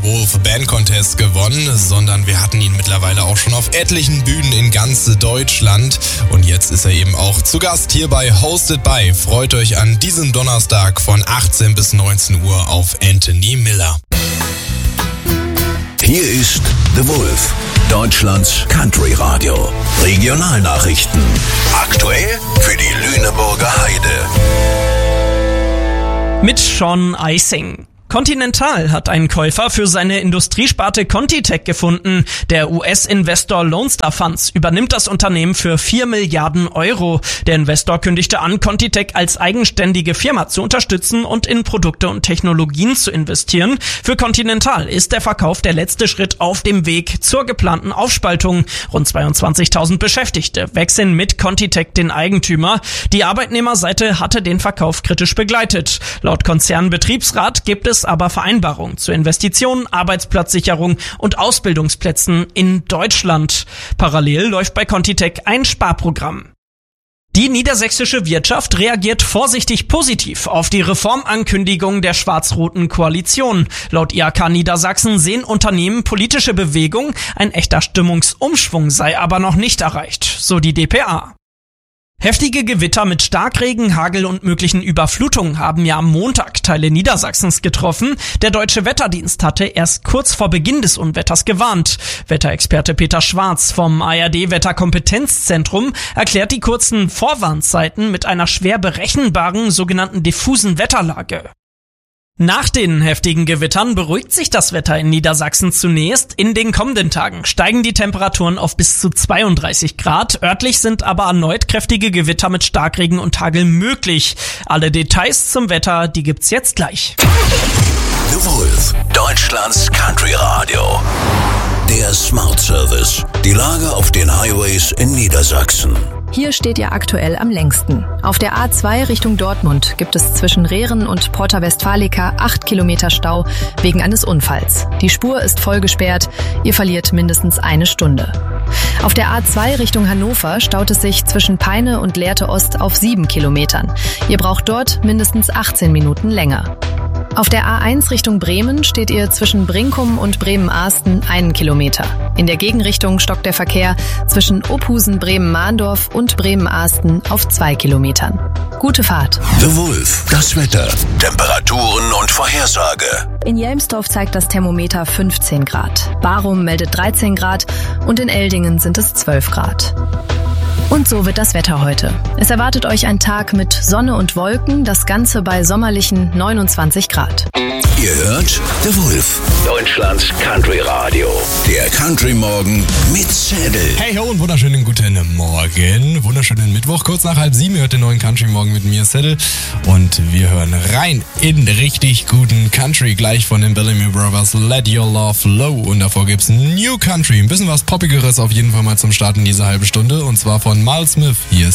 Wolf Band Contest gewonnen, sondern wir hatten ihn mittlerweile auch schon auf etlichen Bühnen in ganz Deutschland. Und jetzt ist er eben auch zu Gast hier bei Hosted by. Freut euch an diesem Donnerstag von 18 bis 19 Uhr auf Anthony Miller. Hier ist The Wolf, Deutschlands Country Radio. Regionalnachrichten. Aktuell für die Lüneburger Heide. Mit Sean Eising. Continental hat einen Käufer für seine Industriesparte ContiTech gefunden. Der US-Investor Lone Star Funds übernimmt das Unternehmen für 4 Milliarden Euro. Der Investor kündigte an, ContiTech als eigenständige Firma zu unterstützen und in Produkte und Technologien zu investieren. Für Continental ist der Verkauf der letzte Schritt auf dem Weg zur geplanten Aufspaltung. Rund 22.000 Beschäftigte wechseln mit ContiTech den Eigentümer. Die Arbeitnehmerseite hatte den Verkauf kritisch begleitet. Laut Konzernbetriebsrat gibt es aber Vereinbarungen zur Investition, Arbeitsplatzsicherung und Ausbildungsplätzen in Deutschland. Parallel läuft bei ContiTech ein Sparprogramm. Die niedersächsische Wirtschaft reagiert vorsichtig positiv auf die Reformankündigung der schwarz-roten Koalition. Laut IHK Niedersachsen sehen Unternehmen politische Bewegung, ein echter Stimmungsumschwung sei aber noch nicht erreicht, so die dpa. Heftige Gewitter mit Starkregen, Hagel und möglichen Überflutungen haben ja am Montag Teile Niedersachsens getroffen. Der Deutsche Wetterdienst hatte erst kurz vor Beginn des Unwetters gewarnt. Wetterexperte Peter Schwarz vom ARD-Wetterkompetenzzentrum erklärt die kurzen Vorwarnzeiten mit einer schwer berechenbaren sogenannten diffusen Wetterlage. Nach den heftigen Gewittern beruhigt sich das Wetter in Niedersachsen zunächst. In den kommenden Tagen steigen die Temperaturen auf bis zu 32 Grad. Örtlich sind aber erneut kräftige Gewitter mit Starkregen und Hagel möglich. Alle Details zum Wetter, die gibt's jetzt gleich. The Wolf, Deutschlands Country Radio. Der Smart Service. Die Lage auf den Highways in Niedersachsen. Hier steht ihr aktuell am längsten. Auf der A2 Richtung Dortmund gibt es zwischen Rehren und Porta Westfalica 8 Kilometer Stau wegen eines Unfalls. Die Spur ist voll gesperrt, ihr verliert mindestens eine Stunde. Auf der A2 Richtung Hannover staut es sich zwischen Peine und Lehrte Ost auf 7 Kilometern. Ihr braucht dort mindestens 18 Minuten länger. Auf der A1 Richtung Bremen steht ihr zwischen Brinkum und Bremen-Ahsten 1 Kilometer. In der Gegenrichtung stockt der Verkehr zwischen Ophusen, Bremen-Mahndorf und Bremen-Ahsten auf 2 Kilometern. Gute Fahrt. The Wolf, das Wetter, Temperaturen und Vorhersage. In Jelmsdorf zeigt das Thermometer 15 Grad. Barum meldet 13 Grad und in Eldingen sind es 12 Grad. Und so wird das Wetter heute. Es erwartet euch ein Tag mit Sonne und Wolken, das Ganze bei sommerlichen 29 Grad. Ihr hört The Wolf, Deutschlands Country Radio. Der Country Morgen mit Zedel. Hey ho und wunderschönen guten Morgen. Wunderschönen Mittwoch, kurz nach 6:30 hört den neuen Country Morgen mit mir, Zedel. Und wir hören rein in richtig guten Country. Gleich von den Bellamy Brothers, Let Your Love Flow. Und davor gibt's New Country. Ein bisschen was Poppigeres auf jeden Fall mal zum Starten dieser halben Stunde. Und zwar von Miles Smith. Hier ist